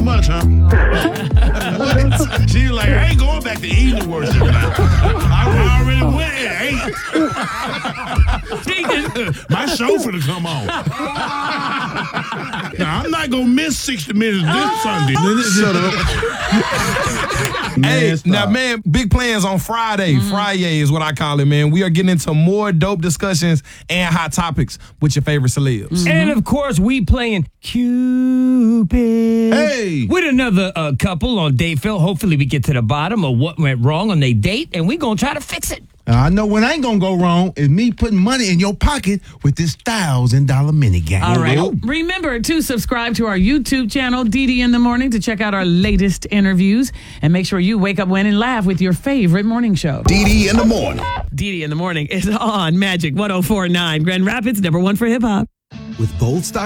much, huh? What? She was like, I ain't going back to evening worship now. I already went at 8. My chauffeur to come on. Now, I'm not going to miss 60 Minutes this Sunday. Shut up. Hey, now, man, big plans on Friday. Mm-hmm. Friday is what I call it, man. We are getting into more dope discussions and hot topics with your favorite celebs. Mm-hmm. And, of course, we playing Cupid. Hey. With another couple on Dayville. Hopefully, we get to the bottom of what went wrong on their date, and we're going to try to fix it. I know what ain't gonna go wrong is me putting money in your pocket with this $1,000 minigame. All right. Remember to subscribe to our YouTube channel, DD in the Morning, to check out our latest interviews. And make sure you wake up, win, and laugh with your favorite morning show. DD in the Morning. DD in the Morning is on Magic 104.9, Grand Rapids, #1 for hip hop. With Bold Stock